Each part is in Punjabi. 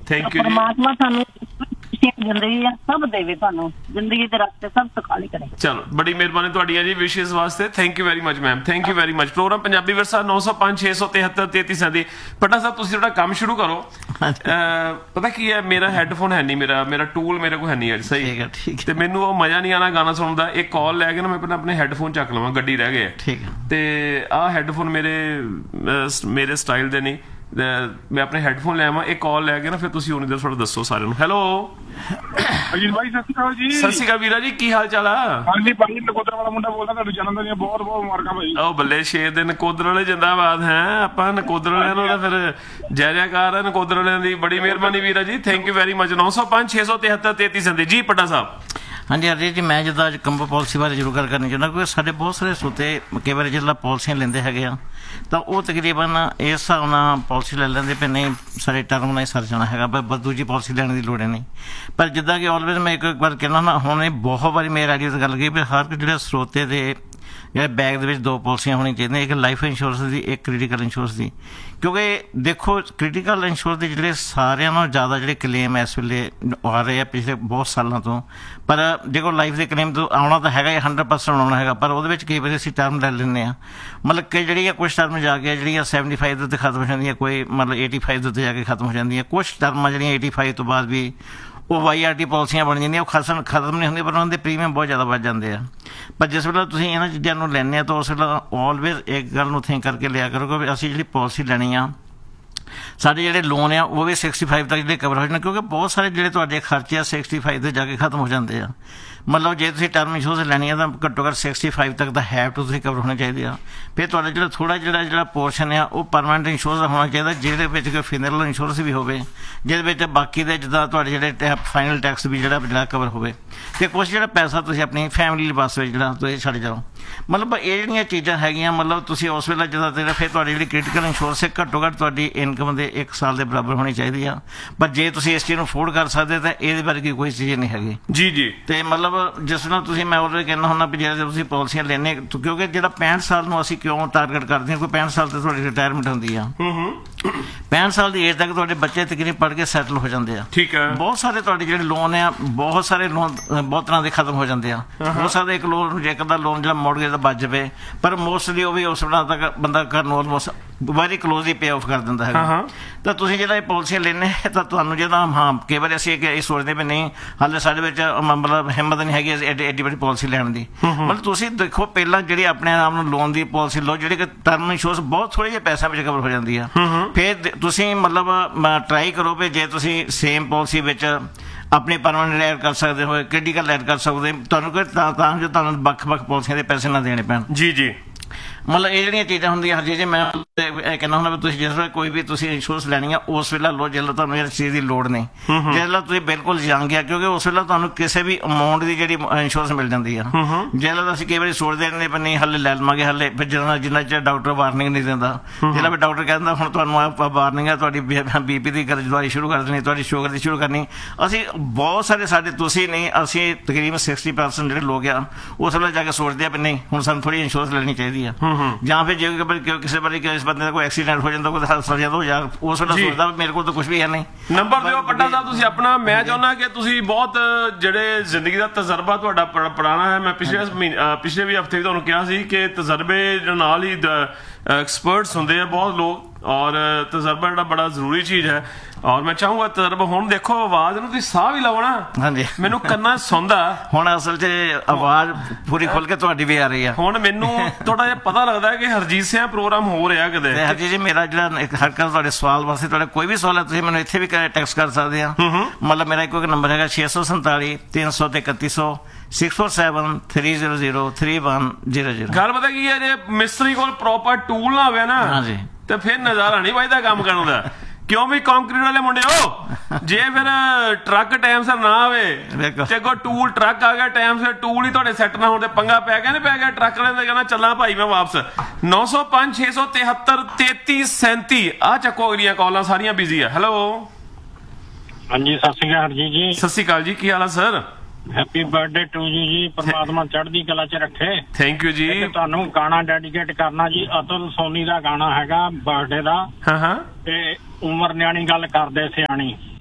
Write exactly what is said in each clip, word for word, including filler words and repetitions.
Thank you. ਪਰਮਾਤਮਾ ਸਾਨੂੰ ਜ਼ਿੰਦਗੀ ਸਭ ਦੇਵੇ, ਤੁਹਾਨੂੰ ਜ਼ਿੰਦਗੀ ਦੇ ਰਸਤੇ ਸਭ ਸੁਖਾਲੀ ਕਰੇ। ਚਲੋ ਬੜੀ ਮਿਹਰਬਾਨੀ ਤੁਹਾਡੀ ਜੀ ਵਿਸ਼ੇਸ ਵਾਸਤੇ। Thank you very much ma'am, thank you very much. Programme Punjabi ਵਿਰਸਾ ਨੌ ਸੌ ਪੰਜ ਛੇ ਸੌ ਤਿਹੱਤਰ ਤੇਤੀ ਸੈਂਤੀ। ਪਟਾ ਸਾਹਿਬ ਤੁਸੀਂ ਤੁਹਾਡਾ ਕੰਮ ਸ਼ੁਰੂ ਕਰੋ। ਪਤਾ ਕੀ ਹੈ, ਮੇਰਾ ਹੈਡਫੋਨ ਹੈ ਨਹੀਂ, ਮੇਰਾ ਮੇਰਾ ਟੂਲ ਮੇਰੇ ਕੋਲ ਹੈ ਨਹੀਂ ਸਹੀ, ਤੇ ਮੈਨੂੰ ਉਹ ਮਜ਼ਾ ਨਹੀਂ ਆਉਣਾ ਗਾਣਾ ਸੁਣਨ ਦਾ। ਇੱਕ ਕਾਲ ਲੈ ਕੇ ਨਾ ਮੈਂ ਪਹਿਲਾਂ ਆਪਣੇ ਹੈਡਫੋਨ ਚੱਕ ਲਵਾਂ, ਗੱਡੀ ਰਹਿ ਗਏ ਠੀਕ ਹੈ, ਤੇ ਆਹ ਹੈਡਫੋਨ ਮੇਰੇ ਮੇਰੇ ਸਟਾਈਲ ਦੇ ਨਹੀਂ, ਮੈਂ ਆਪਣੇ ਹੈਡਫੋਨ ਲੈ ਆਵਾਂ। ਇੱਕ ਕਾਲ ਲੈ ਕੇ ਨਾ ਫਿਰ ਤੁਸੀਂ ਉਹਨੀ ਦੇਰ ਥੋੜਾ ਦੱਸੋ ਸਾਰਿਆਂ ਨੂੰ। ਹੈਲੋ ਅਜੀਤ ਭਾਈ ਸਤਿ ਸ਼੍ਰੀ ਅਕਾਲ ਜੀ। ਸਤਿ ਸ਼੍ਰੀ ਅਕਾਲ ਵੀਰਾ ਜੀ, ਕੀ ਹਾਲ ਚਾਲ ਆ? ਹਾਂਜੀ ਭਾਈ ਨਕੋਦਰ ਵਾਲਾ ਮੁੰਡਾ ਬੋਲਦਾ, ਤੁਹਾਨੂੰ ਜਨਮ ਦਿਨ ਦੀਆਂ ਬਹੁਤ ਬਹੁਤ ਮੁਬਾਰਕਾਂ ਭਾਈ। ਉਹ ਬੱਲੇ ਛੇ ਦਿਨ ਨਕੋਦਰ ਵਾਲੇ ਜਿੰਦਾਬਾਦ ਹੈ। ਆਪਾਂ ਨਕੋਦਰ ਵਾਲਿਆਂ ਨੂੰ ਤਾਂ ਫਿਰ ਜੈ ਜੈਕਾਰ ਹੈ ਨਕੋਦਰ ਵਾਲਿਆਂ ਦੀ। ਬੜੀ ਮਿਹਰਬਾਨੀ ਵੀਰਾ ਜੀ, ਥੈਂਕ ਯੂ ਵੈਰੀ ਮਚ। ਨੌ ਸੌ ਪੰਜ ਛੇ ਸੌ ਤਿਹੱਤਰ ਤੇਤੀ ਸੰਦੇ ਜੀ। ਪੱਟਾ ਸਾਹਿਬ ਹਾਂਜੀ ਹਰਜੀਤ ਜੀ, ਮੈਂ ਜਿੱਦਾਂ ਅੱਜ ਕੰਬੋ ਪਾਲਿਸੀ ਬਾਰੇ ਜ਼ਰੂਰ ਗੱਲ ਕਰਨੀ ਚਾਹੁੰਦਾ, ਕਿਉਂਕਿ ਸਾਡੇ ਬਹੁਤ ਸਾਰੇ ਸਰੋਤੇ ਕਈ ਵਾਰੀ ਜਿੱਦਾਂ ਪਾਲਿਸੀਆਂ ਲੈਂਦੇ ਹੈਗੇ ਆ, ਤਾਂ ਉਹ ਤਕਰੀਬਨ ਇਸ ਹਿਸਾਬ ਨਾਲ ਪਾਲਿਸੀ ਲੈ ਲੈਂਦੇ ਵੀ ਨਹੀਂ ਸਾਡੇ ਟਰਮ ਨਾਲ ਹੀ ਸਰ ਜਾਣਾ ਹੈਗਾ, ਪਰ ਦੂਜੀ ਪਾਲਿਸੀ ਲੈਣ ਦੀ ਲੋੜ ਨਹੀਂ। ਪਰ ਜਿੱਦਾਂ ਕਿ ਆਲਵੇਜ਼ ਮੈਂ ਇੱਕ ਵਾਰ ਕਹਿੰਦਾ ਨਾ, ਹੁਣ ਇਹ ਬਹੁਤ ਵਾਰੀ ਮੇਰੇ ਆਈਡੀਆ ਤੇ ਗੱਲ ਗਈ ਵੀ ਹਰ ਜਿਹੜੇ ਸਰੋਤੇ ਦੇ ਜਿਹੜੇ ਬੈਗ ਦੇ ਵਿੱਚ ਦੋ ਪਾਲਿਸੀਆਂ ਹੋਣੀਆਂ ਚਾਹੀਦੀਆਂ, ਇੱਕ ਲਾਈਫ ਇੰਸ਼ੋਰੈਂਸ ਦੀ, ਇੱਕ ਕ੍ਰਿਟੀਕਲ ਇੰਸ਼ੋਰੈਂਸ ਦੀ। ਕਿਉਂਕਿ ਦੇਖੋ ਕ੍ਰਿਟੀਕਲ ਇੰਸ਼ੋਰੈਂਸ ਦੇ ਜਿਹੜੇ ਸਾਰਿਆਂ ਨਾਲੋਂ ਜ਼ਿਆਦਾ ਜਿਹੜੇ ਕਲੇਮ ਇਸ ਵੇਲੇ ਆ ਰਹੇ ਆ ਪਿਛਲੇ ਬਹੁਤ ਸਾਲਾਂ ਤੋਂ, ਪਰ ਦੇਖੋ ਲਾਈਫ ਦੇ ਕਲੇਮ ਤੋਂ ਆਉਣਾ ਤਾਂ ਹੈਗਾ, ਹੰਡਰਡ ਪਰਸੈਂਟ ਆਉਣਾ ਹੈਗਾ, ਪਰ ਉਹਦੇ ਵਿੱਚ ਕਈ ਵਾਰੀ ਅਸੀਂ ਟਰਮ ਲੈ ਲੈਂਦੇ ਹਾਂ। ਮਤਲਬ ਕਿ ਜਿਹੜੀ ਆ ਕੁਛ ਟਰਮ ਜਾ ਕੇ ਜਿਹੜੀਆਂ ਸੈਵਨਟੀ ਫਾਈਵ ਦੇ ਉੱਤੇ ਖਤਮ ਹੋ ਜਾਂਦੀਆਂ, ਕੋਈ ਮਤਲਬ ਏਟੀ ਫਾਈਵ ਦੇ ਉੱਤੇ ਜਾ ਕੇ ਖਤਮ ਹੋ ਜਾਂਦੀਆਂ, ਕੁਛ ਟਰਮਾਂ ਜਿਹੜੀਆਂ ਏਟੀ ਫਾਈਵ ਤੋਂ ਬਾਅਦ ਵੀ ਉਹ ਵਾਈ ਆਰ ਟੀ ਪਾਲਿਸੀਆਂ ਬਣ ਜਾਂਦੀਆਂ, ਉਹ ਖਸਮ ਖਤਮ ਨਹੀਂ ਹੁੰਦੀਆਂ, ਪਰ ਉਹਨਾਂ ਦੇ ਪ੍ਰੀਮੀਅਮ ਬਹੁਤ ਜ਼ਿਆਦਾ ਵੱਧ ਜਾਂਦੇ ਆ। ਪਰ ਜਿਸ ਵੇਲੇ ਤੁਸੀਂ ਇਹਨਾਂ ਚੀਜ਼ਾਂ ਨੂੰ ਲੈਂਦੇ ਆ ਤਾਂ ਉਸ ਵੇਲੇ ਆਲਵੇਜ਼ ਇੱਕ ਗੱਲ ਨੂੰ ਥਿੰਕ ਕਰਕੇ ਲਿਆ ਕਰੋ ਕਿ ਅਸੀਂ ਜਿਹੜੀ ਪਾਲਿਸੀ ਲੈਣੀ ਆ, ਸਾਡੇ ਜਿਹੜੇ ਲੋਨ ਆ ਉਹ ਵੀ ਸਿਕਸਟੀ ਫਾਈਵ ਤੱਕ ਜਿਹੜੇ ਕਵਰ ਹੋ ਜਾਣ, ਕਿਉਂਕਿ ਬਹੁਤ ਸਾਰੇ ਜਿਹੜੇ ਤੁਹਾਡੇ ਖਰਚੇ ਆ ਸਿਕਸਟੀ ਫਾਈਵ 'ਤੇ ਜਾ ਕੇ ਖਤਮ ਹੋ ਜਾਂਦੇ ਆ। ਮਤਲਬ ਜੇ ਤੁਸੀਂ ਟਰਮ ਇੰਸ਼ੋਰੈਂਸ ਲੈਣੀ ਆ ਤਾਂ ਘੱਟੋ ਘੱਟ ਸਿਕਸਟੀ ਫਾਈਵ ਤੱਕ ਦਾ ਹੈਵ ਟੂ ਤੁਸੀਂ ਕਵਰ ਹੋਣੇ ਚਾਹੀਦੇ ਆ। ਫਿਰ ਤੁਹਾਡਾ ਜਿਹੜਾ ਥੋੜ੍ਹਾ ਜਿਹੜਾ ਜਿਹੜਾ ਪੋਰਸ਼ਨ ਆ ਉਹ ਪਰਮਾਨੈਂਟ ਇੰਸ਼ੋਰੈਂਸ ਦਾ ਹੋਣਾ ਚਾਹੀਦਾ, ਜਿਹਦੇ ਵਿੱਚ ਕੋਈ ਫਿਨਰਲ ਇੰਸ਼ੋਰੈਂਸ ਵੀ ਹੋਵੇ, ਜਿਹਦੇ ਵਿੱਚ ਬਾਕੀ ਦੇ ਜਿੱਦਾਂ ਤੁਹਾਡੇ ਜਿਹੜੇ ਫਾਈਨਲ ਟੈਕਸ ਵੀ ਜਿਹੜਾ ਜਿਹੜਾ ਕਵਰ ਹੋਵੇ, ਅਤੇ ਕੁਛ ਜਿਹੜਾ ਪੈਸਾ ਤੁਸੀਂ ਆਪਣੀ ਫੈਮਿਲੀ ਵਾਸਤੇ ਜਿਹੜਾ ਤੁਸੀਂ ਛੱਡ ਜਾਓ। ਮਤਲਬ ਇਹ ਜਿਹੜੀਆਂ ਚੀਜ਼ਾਂ ਹੈਗੀਆਂ, ਮਤਲਬ ਤੁਸੀਂ ਉਸ ਵੇਲੇ ਜਿੱਦਾਂ ਤੇਰਾ ਫਿਰ ਤੁਹਾਡੀ ਜਿਹੜੀ ਕ੍ਰਿਟੀਕਲ ਇੰਸ਼ੋਰੈਂਸ ਹੈ ਘੱਟੋ ਘੱਟ ਤੁਹਾਡੀ ਇਨਕਮ ਦੇ ਇੱਕ ਸਾਲ ਦੇ ਬਰਾਬਰ ਹੋਣੀ ਚਾਹੀਦੀ ਆ। ਪਰ ਜੇ ਤੁਸੀਂ ਇਸ ਚੀਜ਼ ਨੂੰ ਅਫੋਰਡ ਕਰ ਸਕਦੇ ਤਾਂ ਇਹਦੇ ਵਰਗੀ ਕੋਈ ਚੀਜ਼ ਨਹੀਂ ਹੈਗੀ ਜੀ ਜੀ। ਅਤੇ ਮਤਲਬ ਜਿਸ ਨਾਲ ਤੁਸੀਂ ਮੈਂ ਉਹਦੇ ਕਹਿੰਦਾ ਹੁੰਦਾ ਵੀ ਜਿਹੜੇ ਤੁਸੀਂ ਪਾਲਿਸੀਆਂ ਲੈਂਦੇ, ਕਿਉਂਕਿ ਜਿਹੜਾ ਪੈਂਹਠ ਸਾਲ ਨੂੰ ਅਸੀਂ ਕਿਉਂ ਟਾਰਗੇਟ ਕਰਦੇ ਹਾਂ, ਕੋਈ ਪੈਂਹਠ ਸਾਲ ਤੇ ਤੁਹਾਡੀ ਰਿਟਾਇਰਮੈਂਟ ਹੁੰਦੀ ਆ, ਪੈਂਹਠ ਸਾਲ ਦੀ ਏਜ ਤੱਕ ਤੁਹਾਡੇ ਬੱਚੇ ਤਕਰੀਬਨ ਪੜ੍ਹ ਕੇ ਸੈਟਲ ਹੋ ਜਾਂਦੇ ਆ। ਠੀਕ ਹੈ। ਬਹੁਤ ਸਾਰੇ ਤੁਹਾਡੇ ਜਿਹੜੇ ਲੋਨ ਆ, ਬਹੁਤ ਸਾਰੇ ਲੋਨ ਬਹੁਤ ਤਰ੍ਹਾਂ ਦੇ ਖਤਮ ਹੋ ਜਾਂਦੇ ਆ। ਹੋ ਸਕਦਾ ਇੱਕ ਲੋਨ ਜੇ ਇੱਕ ਦਾ ਲੋਨ ਜਿਹੜਾ ਮੋਰਗੇਜ ਦਾ ਬਚ ਜਾਵੇ, ਪਰ ਮੋਸਟਲੀ ਉਹ ਵੀ ਉਸ ਵੇਲੇ ਤੱਕ ਬੰਦਾ ਘਰ ਨੂੰ almost very closely pay of ਕਰ ਦਿੰਦਾ ਹੈਗਾ। ਤਾਂ ਤੁਸੀਂ ਜਿਹੜਾ ਇਹ ਪਾਲਿਸੀਆਂ ਲੈਂਦੇ ਤਾਂ ਤੁਹਾਨੂੰ ਜਿਹੜਾ ਹਾਂ ਕਈ ਵਾਰੀ ਅਸੀਂ ਇਹ ਸੋਚਦੇ ਵੀ ਨਹੀਂ ਹਾਲੇ ਸਾਡੇ ਵਿੱਚ ਮਤਲਬ ਹਿੰਮਤ ਨਹੀਂ ਹੈਗੀ ਐਡੀ ਐਡੀ ਵੱਡੀ ਪਾਲਿਸੀ ਲੈਣ ਦੀ। ਮਤਲਬ ਤੁਸੀਂ ਦੇਖੋ ਪਹਿਲਾਂ ਜਿਹੜੀ ਆਪਣੇ ਆਪ ਨੂੰ ਲੋਨ ਦੀ ਪਾਲਿਸੀ ਲਓ, ਜਿਹੜੀ ਕਿ ਟਰਮ ਇੰਸ਼ੋਰੈਂਸ ਬਹੁਤ ਥੋੜ੍ਹੇ ਜਿਹੇ ਪੈਸਿਆਂ ਵਿੱਚ ਕਵਰ ਹੋ ਜਾਂਦੀ ਆ। ਫਿਰ ਤੁਸੀਂ ਮਤਲਬ ਟਰਾਈ ਕਰੋ ਵੀ ਜੇ ਤੁਸੀਂ ਸੇਮ ਪਾਲਿਸੀ ਵਿੱਚ ਆਪਣੀ ਪਰਮਾਨੈਂਟ ਐਡ ਕਰ ਸਕਦੇ ਹੋ, ਕ੍ਰਿਟੀਕਲ ਐਡ ਕਰ ਸਕਦੇ, ਤੁਹਾਨੂੰ ਕੋਈ ਤਾਂ ਤਾਂ ਜੋ ਤੁਹਾਨੂੰ ਵੱਖ ਵੱਖ ਪਾਲਿਸੀਆਂ ਦੇ ਪੈਸੇ ਨਾ ਦੇਣੇ ਪੈਣ। ਜੀ ਜੀ। ਮਤਲਬ ਇਹ ਜਿਹੜੀਆਂ ਚੀਜ਼ਾਂ ਹੁੰਦੀਆਂ ਹਰ ਜੇ ਮੈਂ ਇਹ ਕਹਿੰਦਾ ਹੁੰਦਾ ਵੀ ਤੁਸੀਂ ਜਿਸ ਵੇਲੇ ਕੋਈ ਵੀ ਤੁਸੀਂ ਇੰਸ਼ੋਰੈਂਸ ਲੈਣੀ ਆ ਉਸ ਵੇਲੇ ਲਓ ਜਦੋਂ ਤੁਹਾਨੂੰ ਇਸ ਚੀਜ਼ ਦੀ ਲੋੜ ਨਹੀਂ, ਜਦੋਂ ਤੁਸੀਂ ਬਿਲਕੁਲ ਜੰਗ ਆ, ਕਿਉਂਕਿ ਉਸ ਵੇਲੇ ਤੁਹਾਨੂੰ ਕਿਸੇ ਵੀ ਅਮਾਊਂਟ ਦੀ ਜਿਹੜੀ ਇੰਸ਼ੋਰੈਂਸ ਮਿਲ ਜਾਂਦੀ ਆ। ਜਦੋਂ ਅਸੀਂ ਕਈ ਵਾਰੀ ਸੋਚਦੇ ਰਹਿੰਦੇ ਵੀ ਨਹੀਂ ਹਾਲੇ ਲੈ ਲਵਾਂਗੇ, ਹਾਲੇ ਫਿਰ ਜਦੋਂ ਜਿੰਨਾ ਚਿਰ ਡਾਕਟਰ ਵਾਰਨਿੰਗ ਨਹੀਂ ਦਿੰਦਾ, ਜਿਹੜਾ ਵੀ ਡਾਕਟਰ ਕਹਿੰਦਾ ਹੁਣ ਤੁਹਾਨੂੰ ਆ ਵਾਰਨਿੰਗ ਆ, ਤੁਹਾਡੀ ਬੀ ਪੀ ਦੀ ਦਵਾਈ ਸ਼ੁਰੂ ਕਰ ਦੇਣੀ, ਤੁਹਾਡੀ ਸ਼ੂਗਰ ਦੀ ਸ਼ੁਰੂ ਕਰਨੀ। ਅਸੀਂ ਬਹੁਤ ਸਾਰੇ ਸਾਡੇ ਤੁਸੀਂ ਨਹੀਂ ਅਸੀਂ ਤਕਰੀਬਨ ਸਿਕਸਟੀ ਪਰਸੈਂਟ ਜਿਹੜੇ ਲੋਕ ਆ ਉਸ ਵੇਲੇ ਜਾ ਕੇ ਸੋਚਦੇ ਆ ਵੀ ਨਹੀਂ ਹੁਣ ਸਾਨੂੰ ਥੋੜ੍ਹੀ ਇੰਸ਼ੋਰੈਂਸ ਲੈਣੀ ਚਾਹੀਦੀ ਆ। ਜਾਂ ਫਿਰ ਜੇ ਕਿਸੇ ਵਾਰੀ ਕਿਸ ਬੰਦੇ ਦਾ ਕੋਈ ਐਕਸੀਡੈਂਟ ਹੋ ਜਾਂਦਾ, ਕੋਈ ਹਾਦਸਾ ਜਾਂਦਾ ਹੋ ਜਾ, ਉਸ ਵੇਲੇ ਸੋਚਦਾ ਮੇਰੇ ਕੋਲ ਤਾਂ ਕੁਛ ਵੀ ਹੈ ਨਹੀਂ। ਨੰਬਰ ਦਿਓ ਪੱਟਾ ਸਾਹਿਬ ਤੁਸੀਂ ਆਪਣਾ। ਮੈਂ ਚਾਹੁੰਦਾ ਕਿ ਤੁਸੀਂ ਬਹੁਤ ਜਿਹੜੇ ਜ਼ਿੰਦਗੀ ਦਾ ਤਜਰਬਾ ਤੁਹਾਡਾ ਪੁਰਾਣਾ ਹੈ। ਮੈਂ ਪਿਛਲੇ ਪਿਛਲੇ ਵੀ ਹਫ਼ਤੇ ਵੀ ਤੁਹਾਨੂੰ ਕਿਹਾ ਸੀ ਕਿ ਤਜਰਬੇ ਨਾਲ ਹੀ ਐਕਸਪਰਟਸ ਹੁੰਦੇ ਆ ਬਹੁਤ ਲੋਕ, ਔਰ ਤਜਰਬਾ ਜਿਹੜਾ ਬੜਾ ਜ਼ਰੂਰੀ ਚੀਜ਼ ਹੈ। ਔਰ ਮੈਂ ਚਾਹੂੰਗਾ ਤਜਰਬਾ ਹੁਣ ਦੇਖੋ ਆਵਾਜ਼ ਨੂੰ ਤੁਸੀਂ ਸਾਹ ਵੀ ਲਵੋ ਨਾ। ਹਾਂਜੀ ਮੈਨੂੰ ਕੰਨਾਂ ਸੁਣਦਾ ਹੁਣ ਅਸਲ 'ਚ ਆਵਾਜ਼ ਪੂਰੀ ਖੁੱਲ ਕੇ ਤੁਹਾਡੀ ਵੀ ਆ ਰਹੀ ਆ। ਹੁਣ ਮੈਨੂੰ ਥੋੜਾ ਜਿਹਾ ਪਤਾ ਲੱਗਦਾ ਕਿ ਹਰਜੀਤ ਸਿੰਘ ਪ੍ਰੋਗਰਾਮ ਹੋ ਰਿਹਾ ਕਿਤੇ। ਹਰਜੀਤ ਜੀ ਮੇਰਾ ਜਿਹੜਾ ਇੱਕ ਹਰਕਤ ਤੁਹਾਡੇ ਸਵਾਲ ਵਾਸਤੇ ਤੁਹਾਡਾ ਕੋਈ ਵੀ ਸਵਾਲ ਹੈ ਤੁਸੀਂ ਮੈਨੂੰ ਇੱਥੇ ਵੀ ਟੈਕਸਟ ਕਰ ਸਕਦੇ ਆ। ਮਤਲਬ ਮੇਰਾ ਇੱਕੋ ਇੱਕ ਨੰਬਰ ਹੈਗਾ ਛੇ ਸੌ ਸੰਤਾਲੀ ਤਿੰਨ ਸੌ ਤੇ ਇਕੱਤੀ ਸੌ six four seven three zero zero three one zero zero. ਗੱਲ ਪਤਾ ਕੀ ਹੈ, ਜੇ ਮਿਸਤਰੀ ਕੋਲ ਪ੍ਰੋਪਰ ਟੂਲ ਨਾ ਹੋਵੇ ਨਾ ਹਾਂਜੀ ਤੇ ਫਿਰ ਨਜ਼ਾਰਾ ਨਹੀਂ ਵੱਜਦਾ ਕੰਮ ਕਰਨ ਦਾ। ਕਿਉਂ ਵੀ ਕੰਕਰੀਟ ਵਾਲੇ ਮੁੰਡੇ ਹੋ, ਜੇ ਫਿਰ ਟਰੱਕ ਟਾਈਮ ਸਿਰ ਨਾ ਆਵੇ ਤੇ ਅੱਗੋਂ ਟੂਲ ਟਰੱਕ ਆ ਗਿਆ ਟਾਈਮ ਸਿਰ, ਟੂਲ ਹੀ ਤੁਹਾਡੇ ਸੈੱਟ ਨਾ ਹੋਣ ਤੇ ਪੰਗਾ ਪੈ ਗਿਆ। ਨਹੀਂ ਪੈ ਗਿਆ ਟਰੱਕ ਵਾਲੇ ਦਾ ਕਹਿੰਦਾ ਚੱਲਾਂ ਭਾਈ ਮੈਂ ਵਾਪਸ। ਨੌ ਸੌ ਪੰਜ ਛੇ ਸੌ ਤਿਹੱਤਰ ਤੇਤੀ ਸੈਂਤੀ ਆ ਚੱਕੋ, ਅਗਲੀਆਂ ਕਾਲਾਂ ਸਾਰੀਆਂ ਬਿਜ਼ੀ ਆ। ਹੈਲੋ ਹਾਂਜੀ ਸਤਿ ਸ਼੍ਰੀ ਅਕਾਲ ਹਰਜੀਤ ਜੀ। ਸਤਿ ਸ਼੍ਰੀ ਅਕਾਲ ਜੀ, ਕੀ ਹਾਲ ਆ sir? Happy birthday to you ਜੀ, ਪਰਮਾਤਮਾ ਚੜ੍ਹਦੀ ਕਲਾ 'ਚ ਰੱਖੇ। ਥੈਂਕ ਯੂ ਜੀ। ਤੁਹਾਨੂੰ ਗਾਣਾ ਡੈਡੀਕੇਟ ਕਰਨਾ ਜੀ, ਅਤੁਲ ਸੋਨੀ ਦਾ ਗਾਣਾ ਹੈਗਾ ਬਰਥਡੇ ਦਾ। ਹਾਂ ਹਾਂ ਤੇ ਉਮਰ ਨਿਆਣੀ ਗੱਲ ਕਰਦੇ ਸਿਆਣੀ।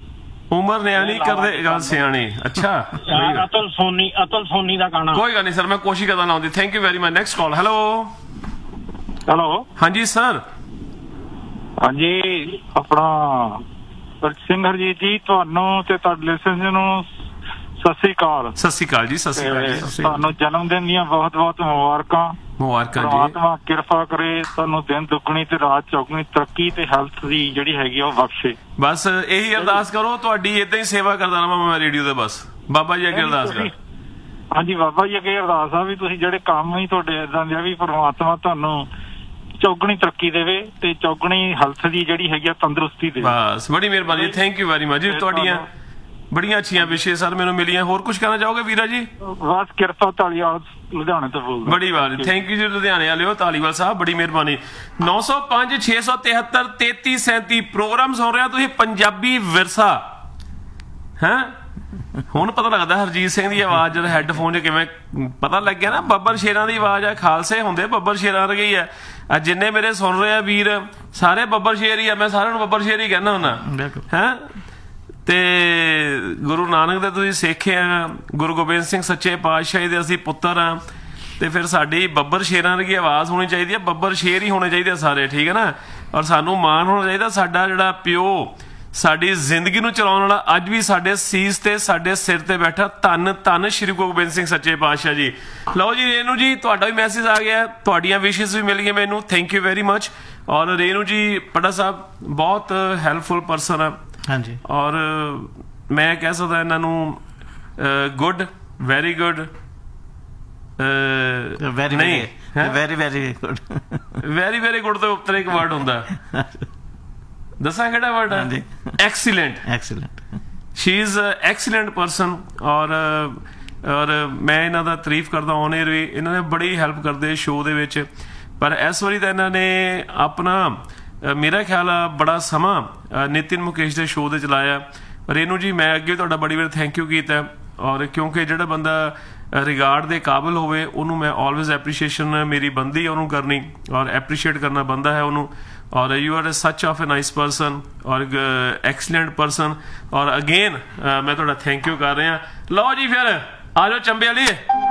ਉਮਰ ਨਿਆਣੀ ਕਰਦੇ ਗੱਲ ਸਿਆਣੀ। ਅੱਛਾ ਅਹ ਅਤੁਲ ਸੋਨੀ ਅਤੁਲ ਸੋਨੀ ਦਾ ਗਾਣਾ। ਕੋਈ ਗੱਲ ਨਹੀਂ ਸਰ, ਮੈਂ ਕੋਸ਼ਿਸ਼ ਕਰਦਾ ਲਾਉਣ ਦੀ। Thank you very much. Next call. Hello hello ਹਾਂਜੀ ਸਰ। ਹਾਂਜੀ ਆਪਣਾ ਸਿੰਘ ਹਰਜੀਤ ਜੀ, ਤੁਹਾਨੂੰ ਤੇ ਤੁਹਾਡੇ ਲਿਸਨਰ ਨੂੰ ਸਤਿ ਸ੍ਰੀ ਅਕਾਲ। ਸਤਿ ਸ਼੍ਰੀ ਅਕਾਲ ਜੀ। ਸਤਿ ਸ਼੍ਰੀ ਅਕਾਲ ਜੀ। ਤੁਹਾਨੂੰ ਜਨਮ ਦਿਨ ਦੀਆਂ ਬਹੁਤ ਬਹੁਤ ਮੁਬਾਰਕਾਂ। ਮੁਬਾਰਕਾਂ ਜੀ। ਪਰਮਾਤਮਾ ਕਿਰਪਾ ਕਰੇ ਤੁਹਾਨੂੰ ਦਿਨ ਦੁੱਗਣੀ ਤੇ ਰਾਤ ਚੌਗਣੀ ਤਰੱਕੀ ਤੇ ਹੈਲਥ ਦੀ ਜਿਹੜੀ ਹੈਗੀ ਉਹ ਬਖਸ਼ੇ। ਬਸ ਇਹੀ ਅਰਦਾਸ ਕਰੋ, ਤੁਹਾਡੀ ਏਦਾਂ ਹੀ ਸੇਵਾ ਕਰਦਾ ਰਹਾਂ ਮੈਂ ਰੇਡੀਓ ਤੇ। ਬਸ ਬਾਬਾ ਜੀ ਅੱਗੇ ਅਰਦਾਸ ਕਰ। ਹਾਂਜੀ ਬਾਬਾ ਜੀ ਅੱਗੇ ਅਰਦਾਸ ਆ ਵੀ ਤੁਸੀਂ ਜਿਹੜੇ ਕੰਮ ਹੀ ਤੁਹਾਡੇ ਏਦਾਂ ਦੇ ਆ ਵੀ ਪਰਮਾਤਮਾ ਤੁਹਾਨੂੰ ਚੌਗਣੀ ਤਰੱਕੀ ਦੇਵੇ ਤੇ ਚੌਗਣੀ ਹੈਲਥ ਦੀ ਜਿਹੜੀ ਹੈਗੀ ਆ ਤੰਦਰੁਸਤੀ ਦੇਵੇ। ਬਸ ਬੜੀ ਮਿਹਰਬਾਨੀ। ਥੈਂਕ ਯੂ ਵੈਰੀ ਮਚ ਜੀ। ਤੁਹਾਡੀਆਂ ਬੜੀਆਂ ਅੱਛੀਆਂ ਵਿਸ਼ੇਸ਼ ਸਰ ਮੈਨੂੰ ਮਿਲੀਆਂ। ਹੋਰ ਕੁਝ ਕਹਿਣਾ ਚਾਹੋਗੇ ਵੀਰਾ ਜੀ? ਬਸ ਕਿਰਪਾ ਧਾਲੀਵਾਲ ਲੁਧਿਆਣੇ ਤੋਂ ਬੋਲਦਾ। ਬੜੀ ਵਾਰ ਥੈਂਕ ਯੂ ਜੀ ਲੁਧਿਆਣੇ ਵਾਲਿਓ, ਧਾਲੀਵਾਲ ਸਾਹਿਬ ਬੜੀ ਮਿਹਰਬਾਨੀ। ਨੌ ਸੌ ਪੰਜ ਛੇ ਸੌ ਤਿਹੱਤਰ ਤੇਤੀ ਸੈਂਤੀ ਪ੍ਰੋਗਰਾਮ ਸੁਣ ਰਿਹਾ ਤੁਸੀਂ। ਪੰਜਾਬੀ ਵਿਰਸਾ ਹੈਂ ਹੁਣ ਪਤਾ ਲੱਗਦਾ ਹਰਜੀਤ ਸਿੰਘ ਦੀ ਆਵਾਜ਼ ਜਦ ਹੈੱਡਫੋਨ 'ਚ ਕਿਵੇਂ ਪਤਾ ਲੱਗਿਆ ਨਾ। ਬੱਬਰ ਸ਼ੇਰਾਂ ਦੀ ਆਵਾਜ਼ ਆ, ਖਾਲਸੇ ਹੁੰਦੇ ਬੱਬਰ ਸ਼ੇਰਾਂ ਵਰਗੇ ਹੀ ਆ। ਆ ਜਿੰਨੇ ਮੇਰੇ ਸੁਣ ਰਹੇ ਆ ਵੀਰ ਸਾਰੇ ਬੱਬਰ ਸ਼ੇਰ ਹੀ ਆ। ਮੈਂ ਸਾਰਿਆਂ ਨੂੰ ਬੱਬਰ ਸ਼ੇਰ ਹੀ ਕਹਿੰਦਾ ਹੁੰਦਾ ਹੈਂ। ਤੇ ਗੁਰੂ ਨਾਨਕ ਦੇ ਤੁਸੀਂ ਸਿੱਖ ਆ, ਗੁਰੂ ਗੋਬਿੰਦ ਸਿੰਘ ਸੱਚੇ ਪਾਤਸ਼ਾਹ ਦੇ ਅਸੀਂ ਪੁੱਤਰ ਆ, ਤੇ ਫਿਰ ਸਾਡੀ ਬੱਬਰ ਸ਼ੇਰਾਂ ਵਰਗੀ ਆਵਾਜ਼ ਹੋਣੀ ਚਾਹੀਦੀ ਹੈ। ਬੱਬਰ ਸ਼ੇਰ ਹੀ ਹੋਣੇ ਚਾਹੀਦੇ ਸਾਰੇ, ਠੀਕ ਹੈ ਨਾ। ਔਰ ਸਾਨੂੰ ਮਾਣ ਹੋਣਾ ਚਾਹੀਦਾ ਸਾਡਾ ਜਿਹੜਾ ਪਿਓ ਸਾਡੀ ਜ਼ਿੰਦਗੀ ਨੂੰ ਚਲਾਉਣ ਵਾਲਾ ਅੱਜ ਵੀ ਸਾਡੇ ਸੀਸ ਤੇ ਸਾਡੇ ਸਿਰ ਤੇ ਬੈਠਾ। ਧੰਨ ਧੰਨ ਸ਼੍ਰੀ ਗੁਰੂ ਗੋਬਿੰਦ ਸਿੰਘ ਸੱਚੇ ਪਾਤਸ਼ਾਹ ਜੀ। ਲਓ ਜੀ ਰੇਨੂ ਜੀ, ਤੁਹਾਡਾ ਵੀ ਮੈਸੇਜ ਆ ਗਿਆ, ਤੁਹਾਡੀਆਂ ਵਿਸ਼ੇਸ ਵੀ ਮਿਲ ਗਈਆਂ ਮੈਨੂੰ। Thank you very much. ਔਰ ਰੇਨੂ ਜੀ ਪਟਾ ਸਾਹਿਬ ਬਹੁਤ ਹੈਲਪਫੁਲ ਪਰਸਨ ਆ। ਹਾਂਜੀ। ਔਰ ਮੈਂ ਕਹਿ ਸਕਦਾ ਇਹਨਾਂ ਨੂੰ ਗੁੱਡ, ਵੈਰੀ ਗੁੱਡ, ਵੈਰੀ ਨਹੀਂ very very good, very very good ਤੋਂ ਉੱਤਰ ਇੱਕ ਵਰਡ ਹੁੰਦਾ। ਦੱਸਾਂ ਕਿਹੜਾ ਵਰਡ ਹੈ? Excellent. Excellent. She is excellent person. ਔਰ ਔਰ ਮੈਂ ਇਹਨਾਂ ਦਾ ਤਾਰੀਫ ਕਰਦਾ ਔਨ ਏਅਰ ਵੀ। ਇਹਨਾਂ ਨੇ ਬੜੀ ਹੈਲਪ ਕਰਦੇ ਸ਼ੋਅ ਦੇ ਵਿੱਚ। ਪਰ ਇਸ ਵਾਰੀ ਤਾਂ ਇਹਨਾਂ ਨੇ ਆਪਣਾ ਮੇਰਾ ਖਿਆਲ ਆ ਬੜਾ ਸਮਾਂ ਨਿਤਿਨ ਮੁਕੇਸ਼ ਦੇ ਸ਼ੋਅ ਦੇ ਚਲਾਇਆ। ਰੇਨੂ ਜੀ ਮੈਂ ਅੱਗੇ ਤੁਹਾਡਾ ਬੜੀ ਵਾਰ ਥੈਂਕ ਯੂ ਕੀਤਾ। ਔਰ ਕਿਉਂਕਿ ਜਿਹੜਾ ਬੰਦਾ ਰਿਗਾਰਡ ਦੇ ਕਾਬਿਲ ਹੋਵੇ ਉਹਨੂੰ ਮੈਂ ਆਲਵੇਜ਼ ਐਪਰੀਸ਼ੀਏਸ਼ਨ ਮੇਰੀ ਬਣਦੀ ਹੈ ਉਹਨੂੰ ਕਰਨੀ, ਔਰ ਐਪਰੀਸ਼ੀਏਟ ਕਰਨਾ ਬਣਦਾ ਹੈ ਉਹਨੂੰ। ਔਰ ਯੂ ਆਰ ਸੱਚ ਆਫ ਅ ਨਾਈਸ ਪਰਸਨ ਔਰ ਐਕਸਲੈਂਟ ਪਰਸਨ। ਔਰ ਅਗੇਨ ਮੈਂ ਤੁਹਾਡਾ ਥੈਂਕ ਯੂ ਕਰ ਰਿਹਾ। ਲਓ ਜੀ ਫਿਰ ਆ ਜਾਓ ਚੰਬੇ ਵਾਲੀ।